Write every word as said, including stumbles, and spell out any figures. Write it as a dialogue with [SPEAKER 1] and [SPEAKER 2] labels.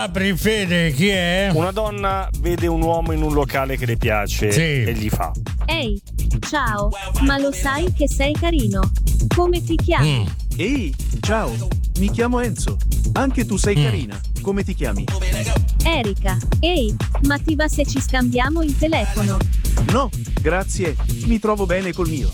[SPEAKER 1] Apri Fede, chi è?
[SPEAKER 2] Una donna vede un uomo in un locale che le piace
[SPEAKER 1] Sì.
[SPEAKER 2] e gli fa:
[SPEAKER 3] Ehi, ciao, ma lo sai che sei carino? Come ti chiami?
[SPEAKER 1] Mm.
[SPEAKER 4] Ehi, ciao, mi chiamo Enzo. Anche tu sei carina. Come ti chiami?
[SPEAKER 3] Erika. Ehi, ma ti va se ci scambiamo il telefono?
[SPEAKER 4] No, grazie, mi trovo bene col mio.